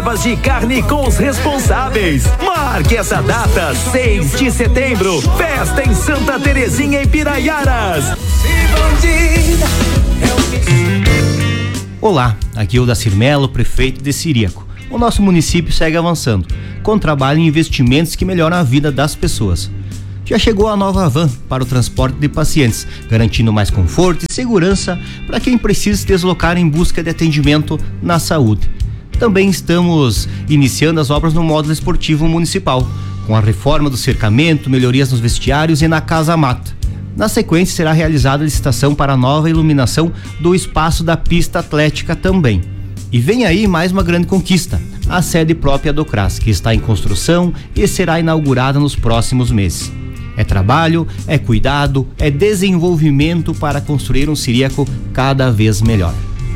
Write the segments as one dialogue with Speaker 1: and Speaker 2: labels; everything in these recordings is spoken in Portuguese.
Speaker 1: De carne com os responsáveis. Marque essa data, 6 de setembro, festa em Santa Terezinha, em Piraiaras.
Speaker 2: Olá, aqui é o Dacir Melo, prefeito de Ciríaco. O nosso município segue avançando, com trabalho em investimentos que melhoram a vida das pessoas. Já chegou a nova van para o transporte de pacientes, garantindo mais conforto e segurança para quem precisa se deslocar em busca de atendimento na saúde. Também estamos iniciando as obras no módulo esportivo municipal, com a reforma do cercamento, melhorias nos vestiários e na Casa Mata. Na sequência, será realizada a licitação para a nova iluminação do espaço da pista atlética também. E vem aí mais uma grande conquista, a sede própria do CRAS, que está em construção e será inaugurada nos próximos meses. É trabalho, é cuidado, é desenvolvimento para construir um Ciríaco cada vez melhor.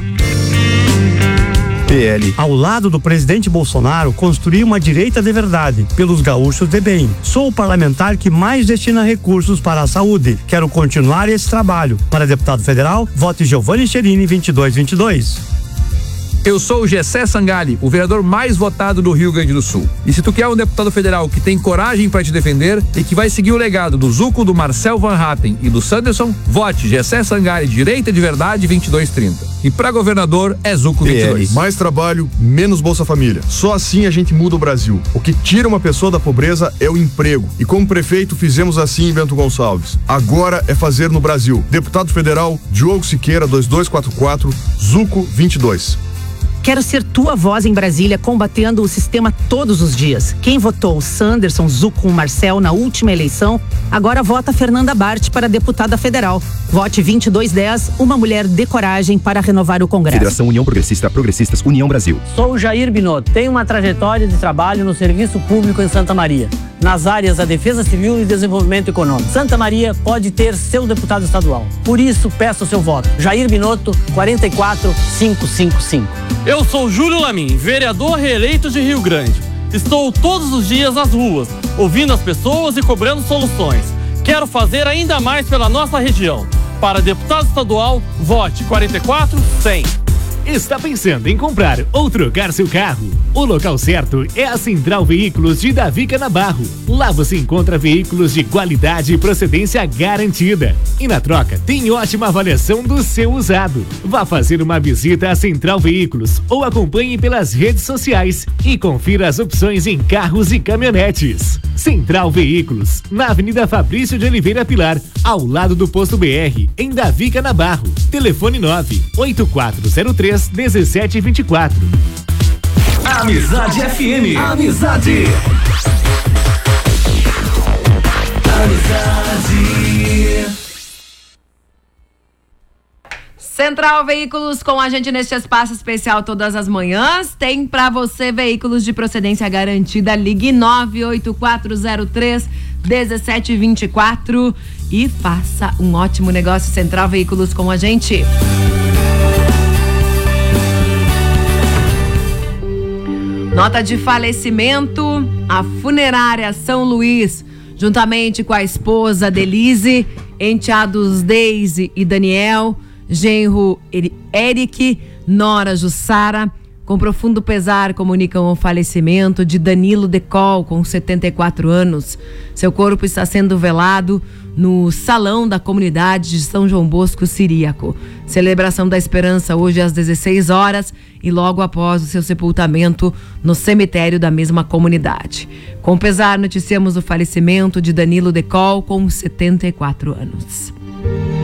Speaker 3: PL. Ao lado do presidente Bolsonaro, construir uma direita de verdade, pelos gaúchos de bem. Sou o parlamentar que mais destina recursos para a saúde. Quero continuar esse trabalho. Para deputado federal, vote Giovanni Cherini 2222.
Speaker 4: Eu sou o Gessé Sangali, o vereador mais votado do Rio Grande do Sul. E se tu quer um deputado federal que tem coragem para te defender e que vai seguir o legado do Zuco, do Marcel Van Hatten e do Sanderson, vote Gessé Sangali, direita de verdade 2230. E para governador é Zuco 22.
Speaker 5: Mais trabalho, menos Bolsa Família. Só assim a gente muda o Brasil. O que tira uma pessoa da pobreza é o emprego. E como prefeito fizemos assim em Bento Gonçalves. Agora é fazer no Brasil. Deputado federal Diogo Siqueira 2244, Zuco 22.
Speaker 6: Quero ser tua voz em Brasília, combatendo o sistema todos os dias. Quem votou Sanderson, Zuco, Marcel na última eleição, agora vota Fernanda Bart para deputada federal. Vote 2210, uma mulher de coragem para renovar o Congresso.
Speaker 7: Federação União Progressista, Progressistas, União Brasil.
Speaker 8: Sou Jair Binotto, tenho uma trajetória de trabalho no serviço público em Santa Maria, nas áreas da Defesa Civil e Desenvolvimento Econômico. Santa Maria pode ter seu deputado estadual. Por isso, peço o seu voto. Jair Binotto, 44555.
Speaker 9: Eu sou Júlio Lamin, vereador reeleito de Rio Grande. Estou todos os dias nas ruas, ouvindo as pessoas e cobrando soluções. Quero fazer ainda mais pela nossa região. Para deputado estadual, vote 44100.
Speaker 1: Está pensando em comprar ou trocar seu carro? O local certo é a Central Veículos de Davi Canabarro. Lá você encontra veículos de qualidade e procedência garantida. E na troca tem ótima avaliação do seu usado. Vá fazer uma visita à Central Veículos ou acompanhe pelas redes sociais e confira as opções em carros e caminhonetes. Central Veículos, na Avenida Fabrício de Oliveira Pilar, ao lado do Posto BR, em Davi Canabarro. Telefone 98403-1724. Amizade FM. Amizade.
Speaker 10: Central Veículos com a gente neste espaço especial todas as manhãs. Tem pra você veículos de procedência garantida. Ligue 98403-1724 e faça um ótimo negócio. Central Veículos com a gente. Nota de falecimento, a funerária São Luís, juntamente com a esposa Delise, enteados Deise e Daniel, genro Eric, nora Jussara, com profundo pesar comunicam o falecimento de Danilo Decol, com 74 anos. Seu corpo está sendo velado no salão da comunidade de São João Bosco, Ciríaco. Celebração da Esperança hoje às 16 horas e logo após o seu sepultamento no cemitério da mesma comunidade. Com pesar, noticiamos o falecimento de Danilo Decol, com 74 anos.